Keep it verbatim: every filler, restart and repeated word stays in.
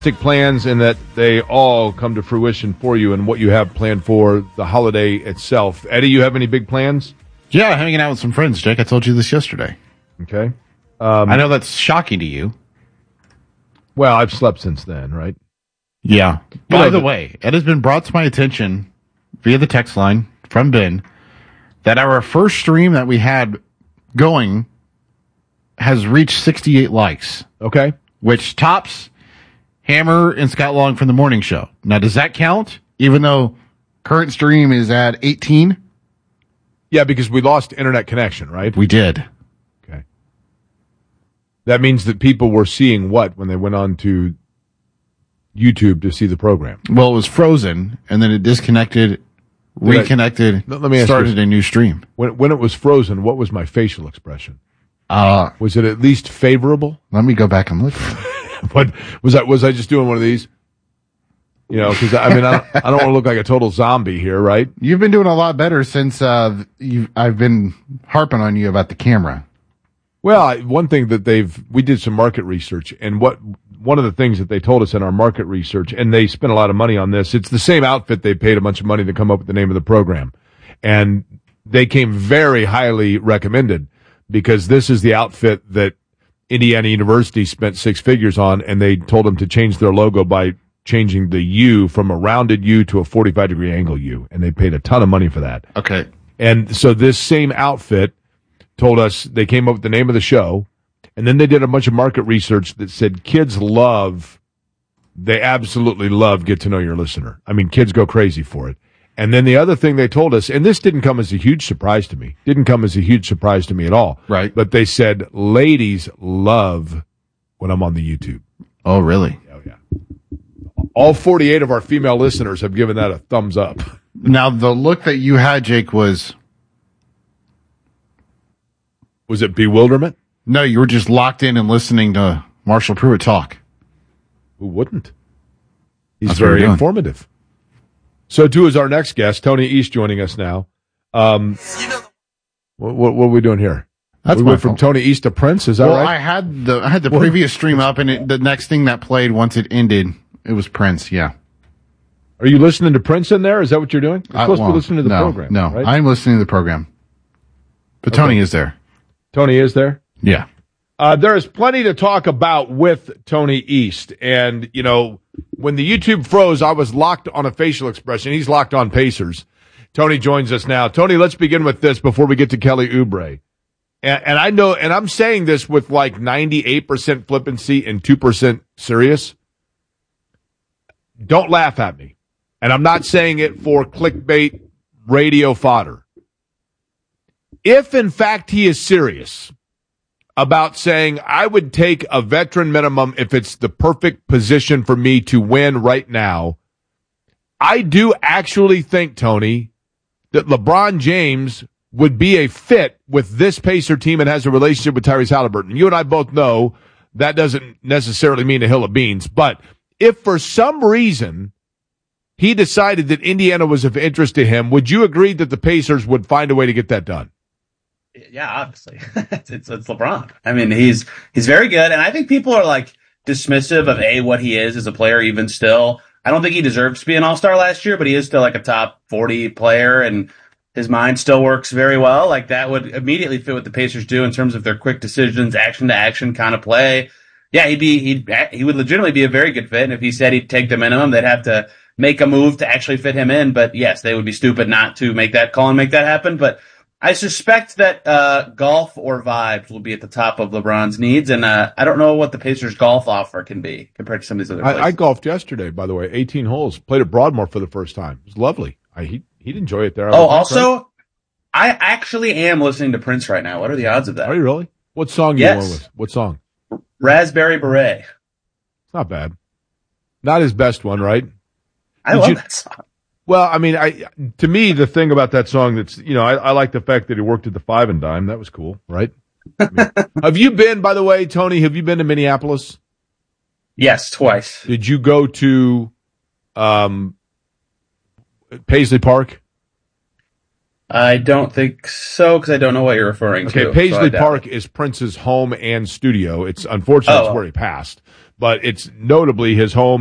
plans and that they all come to fruition for you and what you have planned for the holiday itself. Eddie, you have any big plans? Yeah, hanging out with some friends, Jake. I told you this yesterday. Okay. Um, I know that's shocking to you. Well, I've slept since then, right? Yeah. You By know, the the- way, it has been brought to my attention via the text line from Ben that our first stream that we had going has reached sixty-eight likes, Okay. which tops Hammer and Scott Long from the morning show. Now, does that count? Even though current stream is at eighteen? Yeah, because we lost internet connection, right? We did. Okay. That means that people were seeing what when they went on to YouTube to see the program? Well, it was frozen, and then it disconnected, Did I- reconnected, Let- let me ask you started this. a new stream. When when it was frozen, what was my facial expression? Uh, Was it at least favorable? let me go back and look. What was I? Was I just doing one of these? You know, because I mean, I don't, I don't want to look like a total zombie here, right? You've been doing a lot better since uh, you I've been harping on you about the camera. Well, I, one thing that they've we did some market research, and what one of the things that they told us in our market research, and they spent a lot of money on this. It's the same outfit they paid a bunch of money to come up with the name of the program, and they came very highly recommended because this is the outfit that Indiana University spent six figures on, and they told them to change their logo by changing the U from a rounded U to a forty-five degree angle U, and they paid a ton of money for that. Okay. And so this same outfit told us they came up with the name of the show, and then they did a bunch of market research that said kids love, they absolutely love Get to Know Your Listener. I mean, kids go crazy for it. And then the other thing they told us, and this didn't come as a huge surprise to me, didn't come as a huge surprise to me at all. Right. But they said ladies love when I'm on the YouTube. Oh, really? Oh, yeah. All forty-eight of our female listeners have given that a thumbs up. Now, the look that you had, Jake, was... Was it bewilderment? No, you were just locked in and listening to Marshall Pruitt talk. Who wouldn't? He's That's what we're very doing. informative. So, too, is our next guest, Tony East, joining us now. Um, what, what, what are we doing here? That's we my went from fault. Tony East to Prince, is that Well, right? I had the I had the What? previous stream up, and it, the next thing that played once it ended, it was Prince. Yeah. Are you listening to Prince in there? Is that what you're doing? You're I- supposed to well, be listening to the no, program. No, right? I'm listening to the program. But Okay. Tony is there. Tony is there? Yeah. Uh, there is plenty to talk about with Tony East. And, you know, when the YouTube froze, I was locked on a facial expression. He's locked on Pacers. Tony joins us now. Tony, let's begin with this before we get to Kelly Oubre. And, and I know, and I'm saying this with like ninety-eight percent flippancy and two percent serious. Don't laugh at me. And I'm not saying it for clickbait radio fodder. If, in fact, he is serious about saying, I would take a veteran minimum if it's the perfect position for me to win right now, I do actually think, Tony, that LeBron James would be a fit with this Pacer team and has a relationship with Tyrese Halliburton. You and I both know that doesn't necessarily mean a hill of beans. But if for some reason he decided that Indiana was of interest to him, would you agree that the Pacers would find a way to get that done? Yeah, obviously. it's, it's it's LeBron. I mean, he's he's very good, and I think people are like dismissive of a what he is as a player. Even still, I don't think he deserves to be an All-Star last year, but he is still like a top forty player, and his mind still works very well. Like that would immediately fit what the Pacers do in terms of their quick decisions, action to action kind of play. Yeah, he'd be he'd he would legitimately be a very good fit. And if he said he'd take the minimum, they'd have to make a move to actually fit him in. But yes, they would be stupid not to make that call and make that happen. But I suspect that uh, golf or vibes will be at the top of LeBron's needs, and uh, I don't know what the Pacers' golf offer can be compared to some of these other places. I, I golfed yesterday, by the way, eighteen holes. Played at Broadmoor for the first time. It was lovely. I, he, he'd enjoy it there. I Oh, would think, right? also, I actually am listening to Prince right now. What are the odds of that? Are you really? What song you Yes. going with? What song? Raspberry Beret. It's not bad. Not his best one, right? I Did love you- that song. Well, I mean, I to me, the thing about that song that's, you know, I, I like the fact that he worked at the Five and Dime. That was cool, right? I mean, have you been, by the way, Tony, have you been to Minneapolis? Yes, twice. Did you go to um, Paisley Park? I don't think so, because I don't know what you're referring Okay, to. Paisley so I doubt Park it. is Prince's home and studio. It's unfortunate Oh. it's where he passed, but it's notably his home